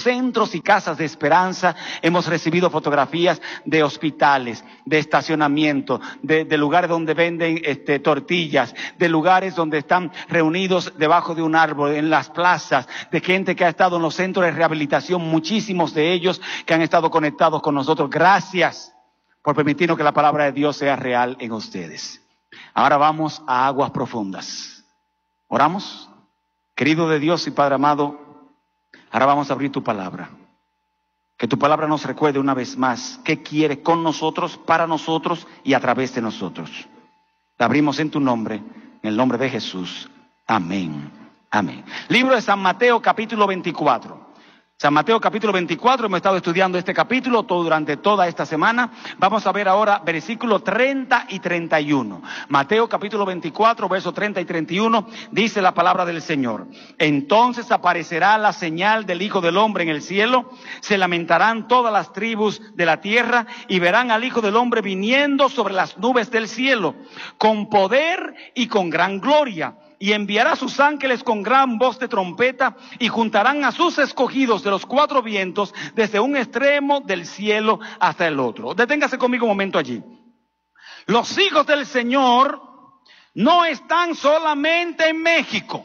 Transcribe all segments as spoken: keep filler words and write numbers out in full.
centros y casas de esperanza hemos recibido fotografías de hospitales, de estacionamiento, de, de lugares donde venden este, tortillas, de lugares donde están reunidos debajo de un árbol, en las plazas, de gente que ha estado en los centros de rehabilitación, muchísimos de ellos que han estado conectados con nosotros. Gracias por permitirnos que la palabra de Dios sea real en ustedes. Ahora vamos a aguas profundas. ¿Oramos? Querido de Dios y Padre amado, ahora vamos a abrir tu palabra. Que tu palabra nos recuerde una vez más qué quiere con nosotros, para nosotros y a través de nosotros. La abrimos en tu nombre, en el nombre de Jesús. Amén. Amén. Libro de San Mateo, capítulo veinticuatro. San Mateo capítulo veinticuatro, hemos estado estudiando este capítulo todo, durante toda esta semana. Vamos a ver ahora versículos treinta y treinta y uno. Mateo capítulo veinticuatro, versos treinta y treinta y uno, dice la palabra del Señor. Entonces aparecerá la señal del Hijo del Hombre en el cielo, se lamentarán todas las tribus de la tierra y verán al Hijo del Hombre viniendo sobre las nubes del cielo, con poder y con gran gloria. Y enviará a sus ángeles con gran voz de trompeta y juntarán a sus escogidos de los cuatro vientos desde un extremo del cielo hasta el otro. Deténgase conmigo un momento allí. Los hijos del Señor no están solamente en México.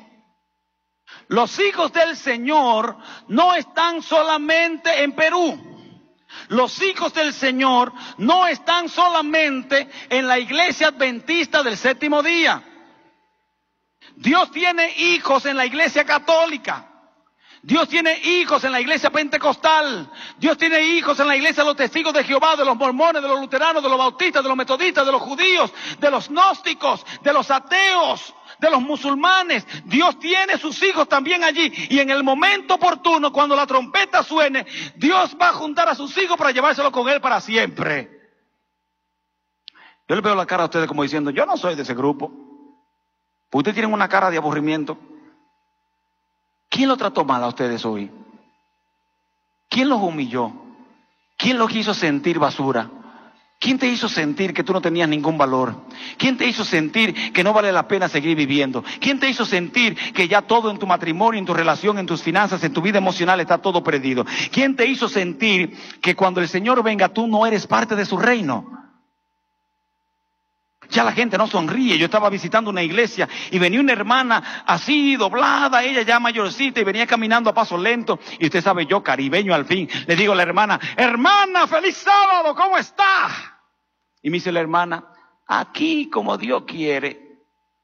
Los hijos del Señor no están solamente en Perú. Los hijos del Señor no están solamente en la iglesia adventista del séptimo día. Dios tiene hijos en la iglesia católica. Dios tiene hijos en la iglesia pentecostal. Dios tiene hijos en la iglesia de los testigos de Jehová, de los mormones, de los luteranos, de los bautistas, de los metodistas, de los judíos, de los gnósticos, de los ateos, de los musulmanes. Dios tiene sus hijos también allí. Y en el momento oportuno, cuando la trompeta suene, Dios va a juntar a sus hijos para llevárselo con Él para siempre. Yo le veo la cara a ustedes como diciendo, yo no soy de ese grupo. Ustedes tienen una cara de aburrimiento. ¿Quién lo trató mal a ustedes hoy? ¿Quién los humilló? ¿Quién los hizo sentir basura? ¿Quién te hizo sentir que tú no tenías ningún valor? ¿Quién te hizo sentir que no vale la pena seguir viviendo? ¿Quién te hizo sentir que ya todo en tu matrimonio, en tu relación, en tus finanzas, en tu vida emocional está todo perdido? ¿Quién te hizo sentir que cuando el Señor venga tú no eres parte de su reino? Ya la gente no sonríe. Yo estaba visitando una iglesia y venía una hermana así doblada, ella ya mayorcita, y venía caminando a paso lento. Y usted sabe, yo caribeño al fin, le digo a la hermana, hermana, feliz sábado, ¿cómo está? Y me dice la hermana, aquí como Dios quiere.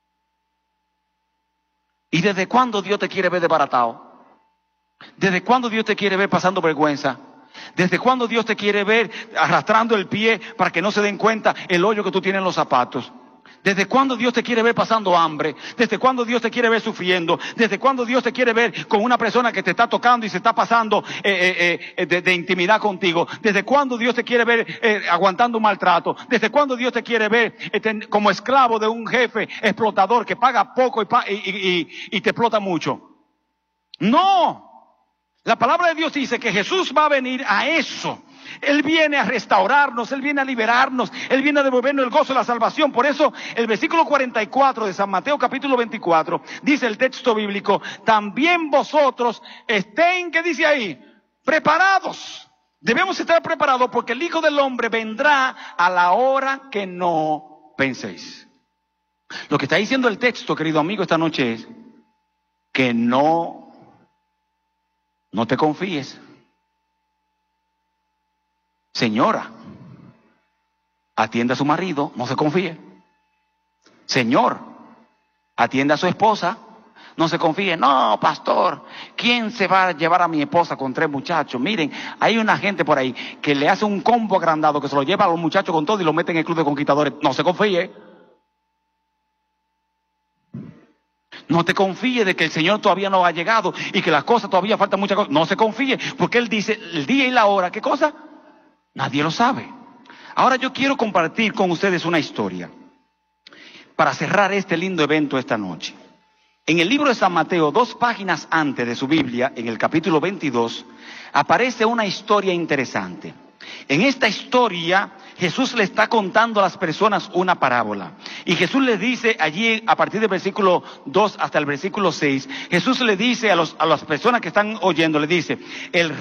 ¿Y desde cuándo Dios te quiere ver desbaratado? ¿Desde cuándo Dios te quiere ver pasando vergüenza? ¿Desde cuándo Dios te quiere ver arrastrando el pie para que no se den cuenta el hoyo que tú tienes en los zapatos? ¿Desde cuándo Dios te quiere ver pasando hambre? ¿Desde cuándo Dios te quiere ver sufriendo? ¿Desde cuándo Dios te quiere ver con una persona que te está tocando y se está pasando eh, eh, eh, de, de intimidad contigo? ¿Desde cuándo Dios te quiere ver eh, aguantando un maltrato? ¿Desde cuándo Dios te quiere ver eh, ten, como esclavo de un jefe explotador que paga poco y, pa y, y, y, y te explota mucho? ¡No! La palabra de Dios dice que Jesús va a venir a eso. Él viene a restaurarnos, Él viene a liberarnos, Él viene a devolvernos el gozo de la salvación. Por eso el versículo cuarenta y cuatro de San Mateo capítulo veinticuatro, dice el texto bíblico, también vosotros estén, ¿qué dice ahí? Preparados. Debemos estar preparados porque el Hijo del Hombre vendrá a la hora que no penséis. Lo que está diciendo el texto, querido amigo, esta noche es que no No te confíes. Señora, atienda a su marido, no se confíe. Señor, atienda a su esposa, no se confíe. No, pastor, ¿quién se va a llevar a mi esposa con tres muchachos? Miren, hay una gente por ahí que le hace un combo agrandado, que se lo lleva a los muchachos con todo y lo mete en el club de conquistadores. No se confíe. No te confíes de que el Señor todavía no ha llegado y que las cosas todavía faltan muchas cosas. No se confíe, porque Él dice el día y la hora. ¿Qué cosa? Nadie lo sabe. Ahora yo quiero compartir con ustedes una historia para cerrar este lindo evento esta noche. En el libro de San Mateo, dos páginas antes de su Biblia, en el capítulo veintidós, aparece una historia interesante. En esta historia, Jesús le está contando a las personas una parábola. Y Jesús les dice allí, a partir del versículo dos hasta el versículo seis, Jesús le dice a, los, a las personas que están oyendo, le dice, el